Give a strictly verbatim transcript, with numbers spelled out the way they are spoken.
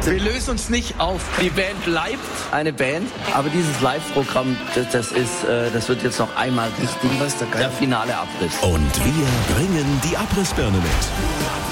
Wir lösen uns nicht auf. Die Band bleibt eine Band, aber dieses Live-Programm, das, das ist, äh, das wird jetzt noch einmal richtig der finale Abriss. Und wir bringen die Abrissbirne mit.